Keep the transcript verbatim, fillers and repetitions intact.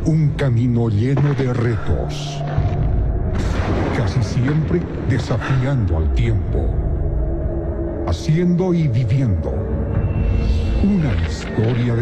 Un camino lleno de retos, casi siempre desafiando al tiempo, haciendo y viviendo una historia de